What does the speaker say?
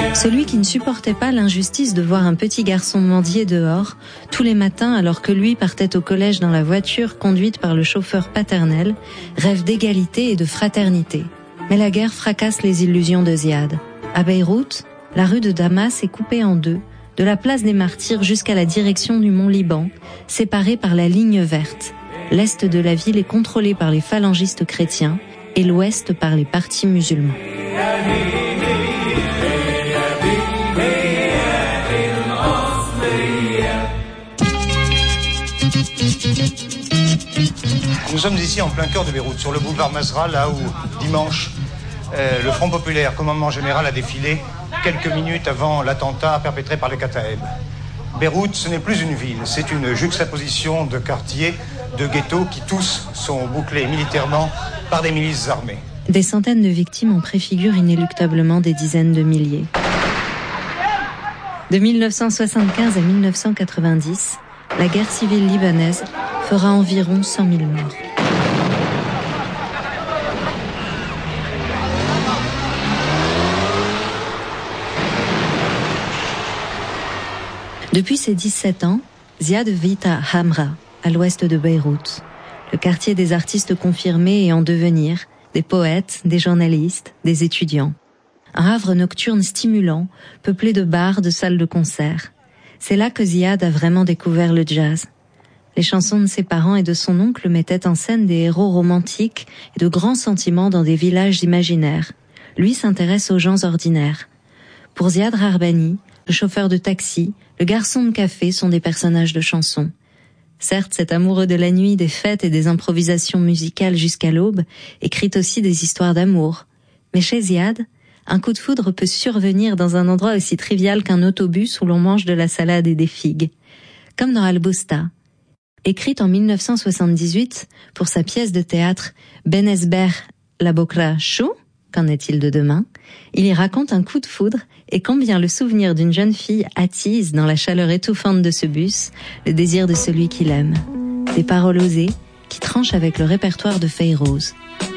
Celui qui ne supportait pas l'injustice de voir un petit garçon mendier dehors, tous les matins alors que lui partait au collège dans la voiture conduite par le chauffeur paternel, rêve d'égalité et de fraternité. Mais la guerre fracasse les illusions de Ziad. À Beyrouth, la rue de Damas est coupée en deux, de la place des Martyrs jusqu'à la direction du Mont Liban, séparée par la ligne verte. L'est de la ville est contrôlé par les phalangistes chrétiens et l'ouest par les partis musulmans. Nous sommes ici en plein cœur de Beyrouth, sur le boulevard Mazra, là où, dimanche, le Front populaire, commandement général, a défilé quelques minutes avant l'attentat perpétré par les Kataeb. Beyrouth, ce n'est plus une ville, c'est une juxtaposition de quartiers, de ghettos qui tous sont bouclés militairement par des milices armées. Des centaines de victimes en préfigurent inéluctablement des dizaines de milliers. De 1975 à 1990, la guerre civile libanaise fera environ 100 000 morts. Depuis ses 17 ans, Ziad vit à Hamra, à l'ouest de Beyrouth, le quartier des artistes confirmés et en devenir, des poètes, des journalistes, des étudiants. Un havre nocturne stimulant, peuplé de bars, de salles de concert. C'est là que Ziad a vraiment découvert le jazz. Les chansons de ses parents et de son oncle mettaient en scène des héros romantiques et de grands sentiments dans des villages imaginaires. Lui s'intéresse aux gens ordinaires. Pour Ziad Rarbani, le chauffeur de taxi, le garçon de café sont des personnages de chansons. Certes, cet amoureux de la nuit, des fêtes et des improvisations musicales jusqu'à l'aube écrit aussi des histoires d'amour. Mais chez Ziad, un coup de foudre peut survenir dans un endroit aussi trivial qu'un autobus où l'on mange de la salade et des figues. Comme dans Al-Bosta. Écrite en 1978 pour sa pièce de théâtre Benesber la Bokra Chou, qu'en est-il de demain, il y raconte un coup de foudre et combien le souvenir d'une jeune fille attise dans la chaleur étouffante de ce bus le désir de celui qu'il aime. Des paroles osées qui tranchent avec le répertoire de Fayrouz.